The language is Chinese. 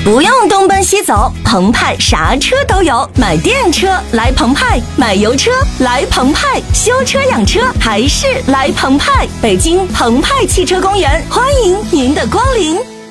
不用东奔西走，澎湃啥车都有。买电车来澎湃，买油车来澎湃，修车养车还是来澎湃。北京澎湃汽车公园，欢迎您的光临。